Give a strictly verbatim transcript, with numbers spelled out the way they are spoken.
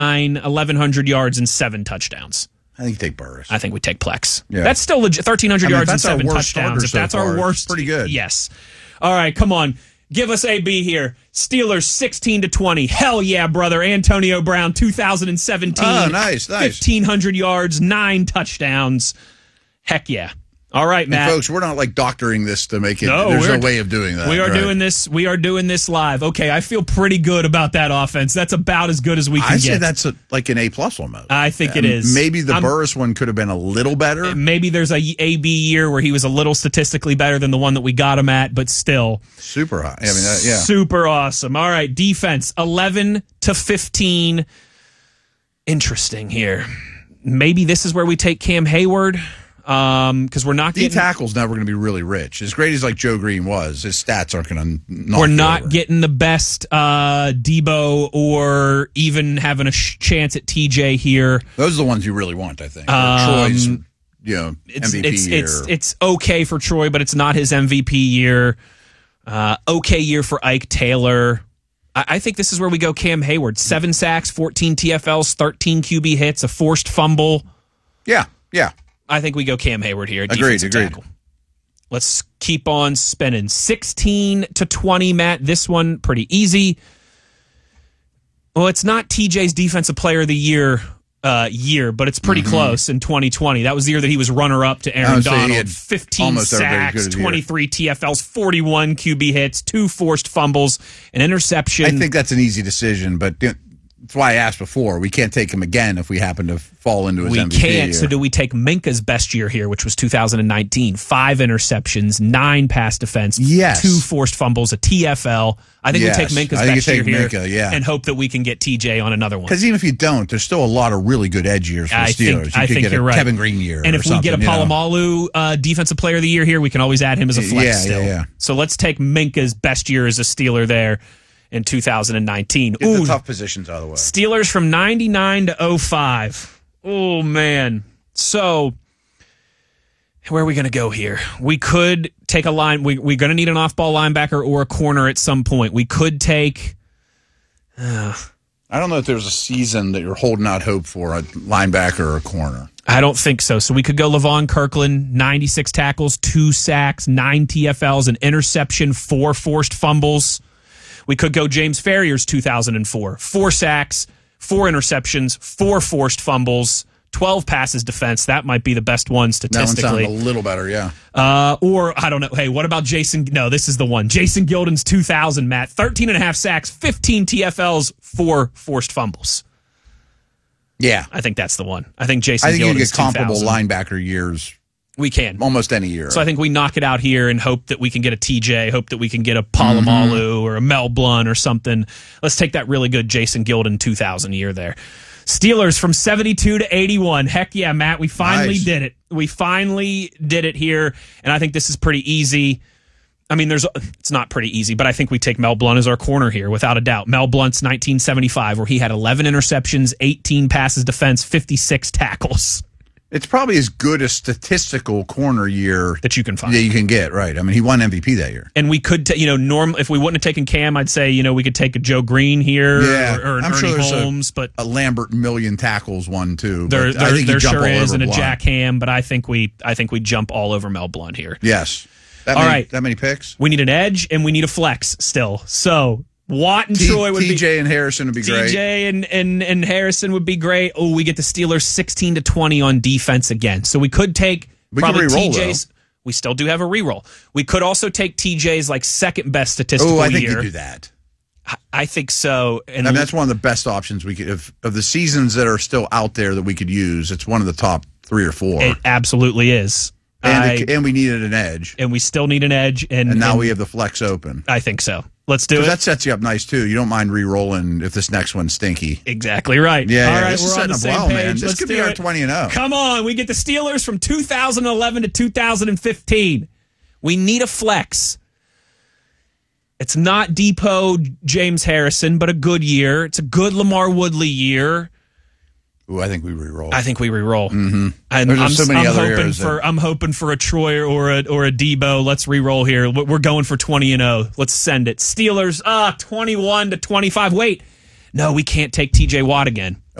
eleven hundred yards and seven touchdowns. I think you take Burris. I think we take Plex. Yeah. That's still legit. thirteen hundred I mean, yards and that's our seven worst touchdowns. If starter that's so our far, worst, it's pretty good. Yes. All right, come on. Give us A B here. Steelers sixteen to twenty. Hell yeah, brother. Antonio Brown, two thousand seventeen. Oh, nice, nice. fifteen hundred yards, nine touchdowns. Heck yeah. All right, Matt. And folks, we're not like doctoring this to make it. No, there's we're- no way of doing that. We are right? doing this. We are doing this live. Okay, I feel pretty good about that offense. That's about as good as we can I get. say that's a, like an A plus almost. I think And it is. Maybe the I'm- Burris one could have been a little better. Maybe there's a A B year where he was a little statistically better than the one that we got him at, but still Super high. I mean, uh, yeah. super awesome. All right, defense eleven to fifteen. Interesting here. Maybe this is where we take Cam Hayward. Um, because we're not D getting tackle's never going to be really rich. As great as like Joe Green was, his stats aren't going to knock we're you not over. getting the best uh Debo or even having a sh- chance at T J here. Those are the ones you really want, I think. Or Um, Troy's, you know, It's M V P it's year. it's it's okay for Troy, but it's not his M V P year. Uh, okay year for Ike Taylor. I, I think this is where we go. Cam Hayward, seven sacks, fourteen T F Ls, thirteen Q B hits, a forced fumble. yeah, yeah. I think we go Cam Hayward here. Agreed, defensive agreed. tackle. Let's keep on spinning. sixteen to twenty, Matt. This one pretty easy. Well, it's not T J's defensive player of the year uh, year, but it's pretty Mm-hmm. close in twenty twenty. That was the year that he was runner up to I Aaron would say he Donald. had fifteen almost everybody sacks, good of the year. twenty-three T F Ls, forty-one Q B hits, two forced fumbles, an interception. I think that's an easy decision, but you know, that's why I asked before. We can't take him again if we happen to fall into his we M V P can't. year. So do we take Minka's best year here, which was two thousand nineteen? Five interceptions, nine pass defense, Yes. two forced fumbles, a T F L. I think Yes. we take Minka's I think best you year take here Minka, yeah. and hope that we can get T J on another one. Because even if you don't, there's still a lot of really good edge years for the I Steelers. think, you I could think get you're a right. Kevin Green year, and or if we get a something, you know? Palomalu uh, defensive player of the year here, we can always add him as a flex Yeah, yeah, still. yeah. So let's take Minka's best year as a Steeler there in two thousand nineteen. Get Ooh, the tough positions out of the way. Steelers from ninety-nine to oh five. Oh, man. So, where are we going to go here? We could take a line. We, we're going to need an off-ball linebacker or a corner at some point. We could take... Uh, I don't know if there's a season that you're holding out hope for, a linebacker or a corner. I don't think so. So we could go Levon Kirkland, ninety-six tackles, two sacks, nine T F Ls, an interception, four forced fumbles. We could go James Farrier's two thousand four, four sacks, four interceptions, four forced fumbles, twelve passes defense. That might be the best one That one statistically. sounded a little better, yeah. Uh, or, I don't know. Hey, what about Jason? No, this is the one. Jason Gilden's two thousand, Matt. thirteen and a half sacks, fifteen T F Ls, four forced fumbles. Yeah. I think that's the one. I think Jason I think you Gilden's get comparable two thousand. linebacker years We can. almost any year. So I think we knock it out here and hope that we can get a T J, hope that we can get a Palomalu Mm-hmm. or a Mel Blunt or something. Let's take that really good Jason Gilden two thousand year there. Steelers from seventy-two to eighty-one. Heck yeah, Matt, we finally Nice. did it. We finally did it here, and I think this is pretty easy. I mean, there's it's not pretty easy, but I think we take Mel Blunt as our corner here, without a doubt. Mel Blunt's nineteen seventy-five, where he had eleven interceptions, eighteen passes defense, fifty-six tackles it's probably as good a statistical corner year that you can find. that you can get, right? I mean, he won M V P that year. And we could, ta- you know, norm. If we wouldn't have taken Cam, I'd say, you know, we could take a Joe Green here, Yeah, or, or an I'm Ernie sure there's a- Holmes, but A Lambert million tackles one, too. there, but I there, think there you jump sure all is, over and a Blunt. Jack Ham. But I think we, I think we jump all over Mel Blunt here. Yes. That All many, right. That many picks? We need an edge, and we need a flex still. So Watt and T- Troy would T J be. and Harrison would be great. T J and, and, and Harrison would be great. Oh, we get the Steelers sixteen to twenty on defense again. So we could take We could probably re-roll, T J's. We still do have a reroll. We could also take T J's like second best statistical Oh, I think year. you do that. I- I think so. And I mean, that's one of the best options we could, if, of the seasons that are still out there that we could use, it's one of the top three or four. it absolutely is. and, I- it, and we needed an edge. and we still need an edge. And, And now and we have the flex open. I think so. Let's do it. Because that sets you up nice, too. You don't mind re-rolling if this next one's stinky. Exactly right. Yeah, All yeah, right, this we're is on the setting same up well, page. man. This Let's could be do our it. twenty and oh. Come on, we get the Steelers from two thousand eleven to two thousand fifteen. We need a flex. It's not Depot James Harrison, but a good year. It's a good Lamar Woodley year. Ooh, I think we re-roll. I think we re-roll. Mm-hmm. I'm, There's I'm, so many I'm other hoping eras for that- I'm hoping for a Troy or a or a Debo. Let's re-roll here. We're going for twenty and oh. Let's send it. Steelers, ah, twenty-one to twenty-five. Wait, no, we can't take T J Watt again.